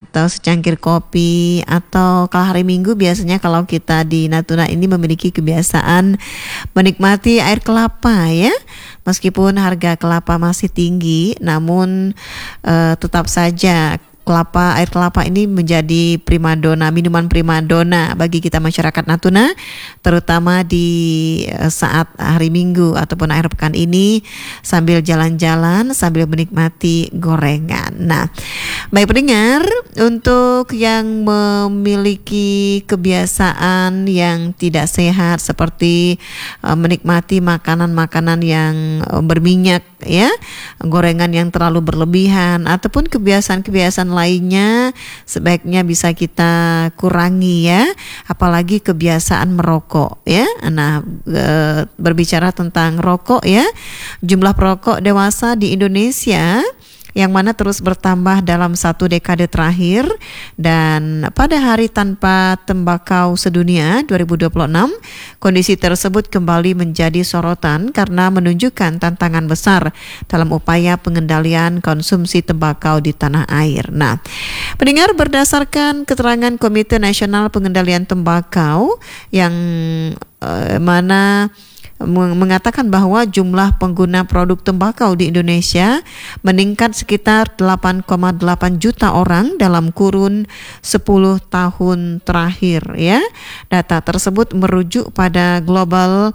atau secangkir kopi, atau kalau hari Minggu biasanya kalau kita di Natuna ini memiliki kebiasaan menikmati air kelapa ya. Meskipun harga kelapa masih tinggi, namun tetap saja air kelapa ini menjadi primadona, minuman primadona bagi kita masyarakat Natuna, terutama di saat hari Minggu ataupun akhir pekan ini sambil jalan-jalan, sambil menikmati gorengan. Nah, baik pendengar, untuk yang memiliki kebiasaan yang tidak sehat seperti menikmati makanan-makanan yang berminyak ya, gorengan yang terlalu berlebihan ataupun kebiasaan-kebiasaan lainnya sebaiknya bisa kita kurangi ya, apalagi kebiasaan merokok ya. Nah, berbicara tentang rokok ya, jumlah perokok dewasa di Indonesia yang mana terus bertambah dalam 1 dekade terakhir, dan pada Hari Tanpa Tembakau Sedunia 2026 kondisi tersebut kembali menjadi sorotan karena menunjukkan tantangan besar dalam upaya pengendalian konsumsi tembakau di tanah air. Nah, pendengar, berdasarkan keterangan Komite Nasional Pengendalian Tembakau yang mana mengatakan bahwa jumlah pengguna produk tembakau di Indonesia meningkat sekitar 8,8 juta orang dalam kurun 10 tahun terakhir ya. Data tersebut merujuk pada Global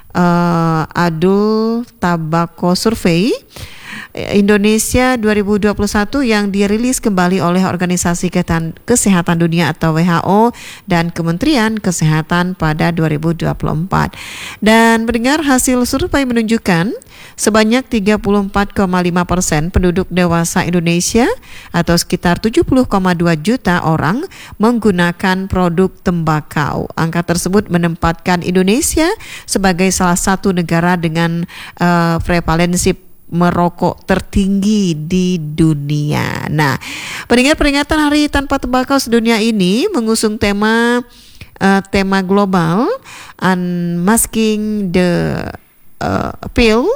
Adult Tobacco Survey Indonesia 2021 yang dirilis kembali oleh Organisasi Kesehatan Dunia atau WHO dan Kementerian Kesehatan pada 2024. Dan pendengar, hasil survei menunjukkan sebanyak 34,5% penduduk dewasa Indonesia atau sekitar 70,2 juta orang menggunakan produk tembakau. Angka tersebut menempatkan Indonesia sebagai salah satu negara dengan prevalensi merokok tertinggi di dunia. Nah, peringatan Hari Tanpa Tembakau Sedunia ini mengusung tema global Unmasking the Pill,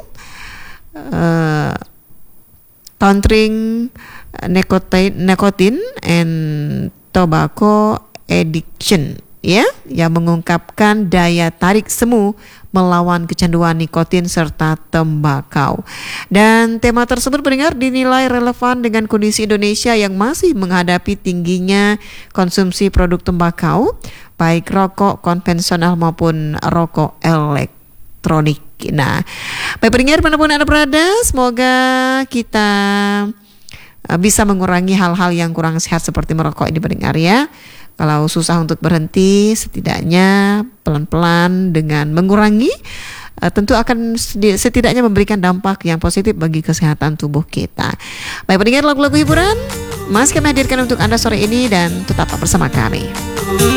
Countering Nicotine and Tobacco Addiction ya, yang mengungkapkan daya tarik semu melawan kecanduan nikotin serta tembakau. Dan tema tersebut pendengar dinilai relevan dengan kondisi Indonesia yang masih menghadapi tingginya konsumsi produk tembakau, baik rokok konvensional maupun rokok elektronik. Nah, baik pendengar manapun Anda berada, semoga kita bisa mengurangi hal-hal yang kurang sehat seperti merokok ini pendengar ya. Kalau susah untuk berhenti, setidaknya pelan-pelan dengan mengurangi tentu akan setidaknya memberikan dampak yang positif bagi kesehatan tubuh kita. Baik pendengar, lagu-lagu hiburan masih kami hadirkan untuk Anda sore ini dan tetap bersama kami.